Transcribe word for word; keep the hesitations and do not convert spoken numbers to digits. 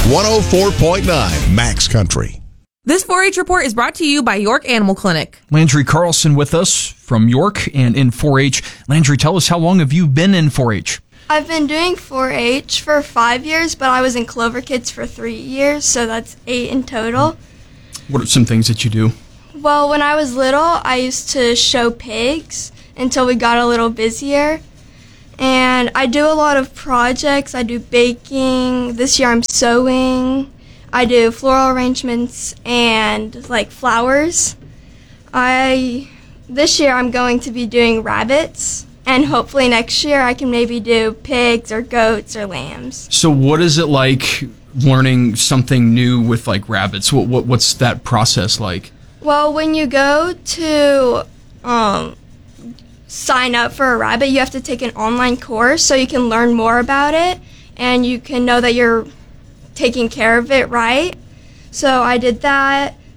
one oh four point nine Max Country. This four H report is brought to you by York Animal Clinic. Landry Carlson with us from York and in four H. Landry, tell us, how long have you been in four H? I've been doing four H for five years, but I was in Clover Kids for three years, so that's eight in total. What are some things that you do? Well, when I was little, I used to show pigs until we got a little busier. And I do a lot of projects. I do baking. This year I'm sewing. I do floral arrangements and like flowers. I this year I'm going to be doing rabbits, and hopefully next year I can maybe do pigs or goats or lambs. So what is it like learning something new with like rabbits? What, what what's that process like? Well, when you go to um, sign up for a rabbit, you have to take an online course so you can learn more about it and you can know that you're taking care of it right. So I did that,